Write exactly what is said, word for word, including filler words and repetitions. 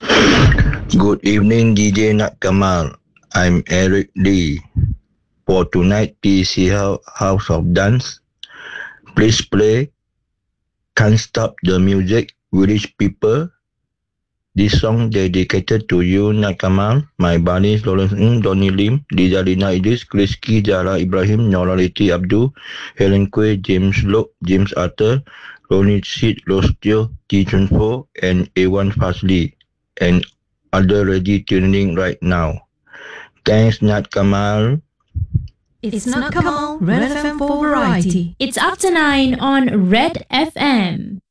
Good evening, D J Nat Kamal. I'm Eric Lee. For tonight, T C House of Dance. Please play Can't Stop the Music, Village People. This song dedicated to you, Nat Kamal, my buddies Lawrence Ng, Donny Lim, Liza Lina Idris, Kriski, Zara Ibrahim, Nora Leti Abdul, Helen Quay, James Lok, James Arthur, Ronnie Sid, Rostio, T Chun Fo, and Ewan Fazli, and other ready tuning right now. Thanks, Nat Kamal. It's not Kamal, Red F M for variety. It's after nine on Red F M.